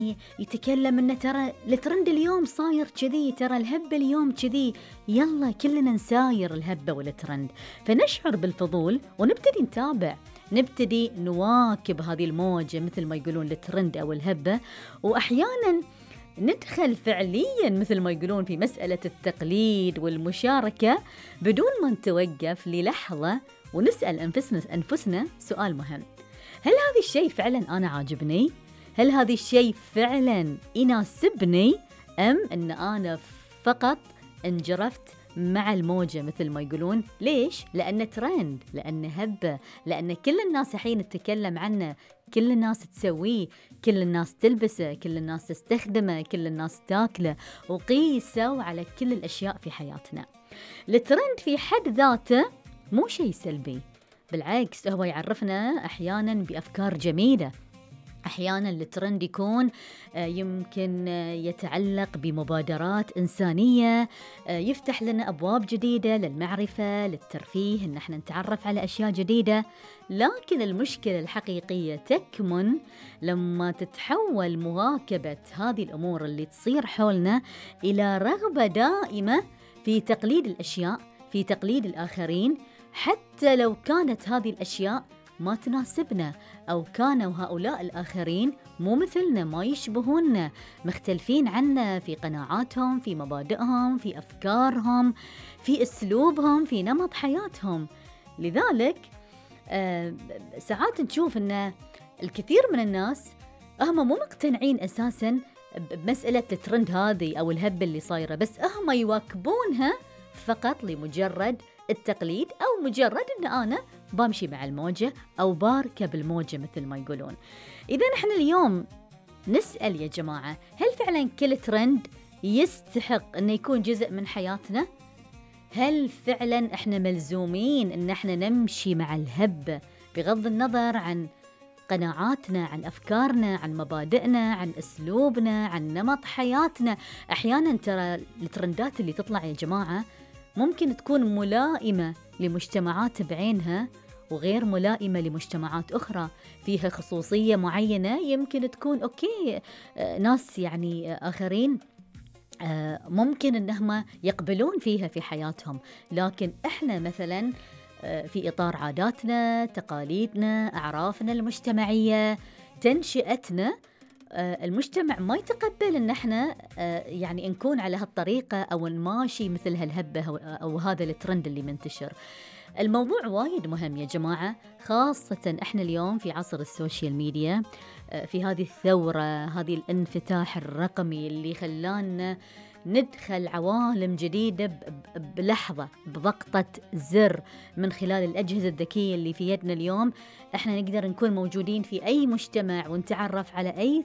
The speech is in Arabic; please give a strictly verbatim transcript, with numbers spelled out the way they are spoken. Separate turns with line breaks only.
يتكلم إنه ترى الترند اليوم صاير كذي، ترى الهبة اليوم كذي، يلا كلنا نساير الهبة والترند، فنشعر بالفضول ونبتدي نتابع، نبتدي نواكب هذه الموجة مثل ما يقولون الترند أو الهبة، وأحيانا ندخل فعليا مثل ما يقولون في مسألة التقليد والمشاركة بدون ما نتوقف للحظة ونسأل أنفسنا أنفسنا سؤال مهم: هل هذا الشيء فعلا أنا عاجبني؟ هل هذا الشيء فعلا يناسبني؟ أم أن أنا فقط انجرفت مع الموجة مثل ما يقولون؟ ليش؟ لأنه ترند، لأنه هبة، لأن كل الناس الحين تتكلم عنه، كل الناس تسويه، كل الناس تلبسه، كل الناس تستخدمه، كل الناس تاكله، وقيسوا على كل الأشياء في حياتنا. الترند في حد ذاته مو شيء سلبي، بالعكس هو يعرفنا أحيانا بأفكار جميلة. أحياناً الترند يكون يمكن يتعلق بمبادرات إنسانية، يفتح لنا أبواب جديدة للمعرفة، للترفيه، إن احنا نتعرف على أشياء جديدة. لكن المشكلة الحقيقية تكمن لما تتحول مواكبة هذه الأمور اللي تصير حولنا إلى رغبة دائمة في تقليد الأشياء، في تقليد الآخرين، حتى لو كانت هذه الأشياء ما تناسبنا، أو كانوا هؤلاء الآخرين مو مثلنا، ما يشبهوننا، مختلفين عنا في قناعاتهم، في مبادئهم، في أفكارهم، في أسلوبهم، في نمط حياتهم. لذلك آه ساعات نشوف أن الكثير من الناس هم مو مقتنعين أساساً بمسألة الترند هذه أو الهبة اللي صايرة، بس هم يواكبونها فقط لمجرد التقليد، أو مجرد أن أنا بمشي مع الموجة أو باركب الموجة مثل ما يقولون. إذا نحن اليوم نسأل يا جماعة، هل فعلا كل ترند يستحق أن يكون جزء من حياتنا؟ هل فعلا إحنا ملزومين أن إحنا نمشي مع الهبة بغض النظر عن قناعاتنا، عن أفكارنا، عن مبادئنا، عن أسلوبنا، عن نمط حياتنا؟ أحيانا ترى الترندات اللي تطلع يا جماعة ممكن تكون ملائمة لمجتمعات بعينها، وغير ملائمة لمجتمعات أخرى فيها خصوصية معينة، يمكن تكون أوكي ناس يعني آخرين ممكن أنهم يقبلون فيها في حياتهم، لكن إحنا مثلا في إطار عاداتنا، تقاليدنا، أعرافنا المجتمعية، تنشئتنا، المجتمع ما يتقبل أن احنا يعني نكون على هالطريقة أو نماشي مثل هالهبة أو هذا الترند اللي منتشر. الموضوع وايد مهم يا جماعة، خاصة احنا اليوم في عصر السوشيال ميديا، في هذه الثورة، هذه الانفتاح الرقمي اللي خلانا ندخل عوالم جديدة بلحظة، بضغطة زر، من خلال الأجهزة الذكية اللي في يدنا اليوم. احنا نقدر نكون موجودين في أي مجتمع ونتعرف على أي